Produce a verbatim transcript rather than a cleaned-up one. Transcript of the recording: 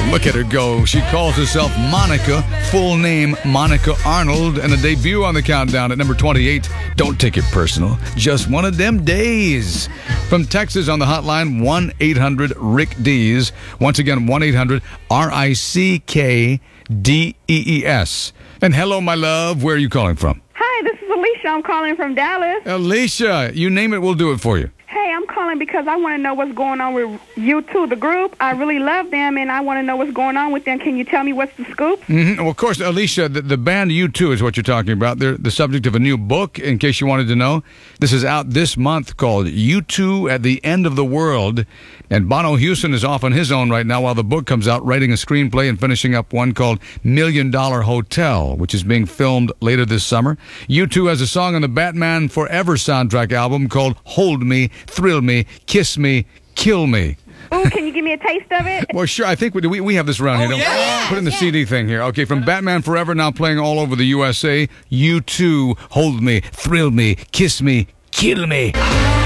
Look at her go. She calls herself Monica, full name Monica Arnold, and a debut on the countdown at number twenty-eight. Don't take it personal. Just one of them days. From Texas on the hotline, one eight hundred Rick Dees. Once again, one eight hundred R I C K D E E S. And hello, my love. Where are you calling from? Hi, this is Alicia. I'm calling from Dallas. Alicia, you name it, we'll do it for you. Hey, I'm calling because I want to know what's going on with U two, the group. I really love them, and I want to know what's going on with them. Can you tell me what's the scoop? Mm-hmm. Well, of course, Alicia, the, the band U two is what you're talking about. They're the subject of a new book, in case you wanted to know. This is out this month called U two at the End of the World. And Bono Houston is off on his own right now while the book comes out, writing a screenplay and finishing up one called Million Dollar Hotel, which is being filmed later this summer. U two has a song on the Batman Forever soundtrack album called Hold Me, Thrill Me, Kiss Me, Kill Me. Ooh, can you give me a taste of it? Well, sure. I think we we, we have this around Oh, here. Don't yeah. we? Put in the Yeah. C D thing here. Okay, from Batman Forever, now playing all over the U S A. U two, Hold Me, Thrill Me, Kiss Me, Kill Me.